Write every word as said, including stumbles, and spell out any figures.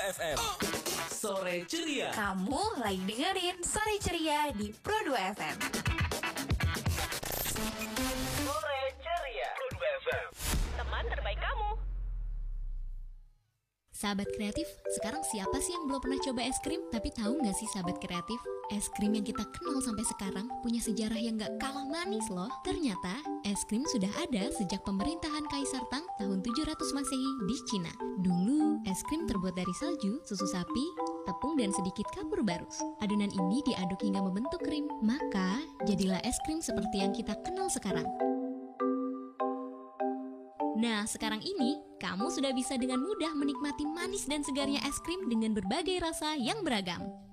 F M. Sore ceria. Kamu lagi dengerin Sore Ceria di Pro dua F M. Sore ceria. Pro dua F M. Teman terbaik kamu. Sahabat kreatif, sekarang siapa sih yang belum pernah coba es krim? Tapi tahu nggak sih sahabat kreatif, es krim yang kita kenal sampai sekarang punya sejarah yang nggak kalah manis loh. Ternyata, es krim sudah ada sejak pemerintahan Kaisar Tang tahun tujuh ratus Masehi di Cina. Dulu, es krim terbuat dari salju, susu sapi, tepung, dan sedikit kapur barus. Adonan ini diaduk hingga membentuk krim. Maka, jadilah es krim seperti yang kita kenal sekarang. Nah, sekarang ini, kamu sudah bisa dengan mudah menikmati manis dan segarnya es krim dengan berbagai rasa yang beragam.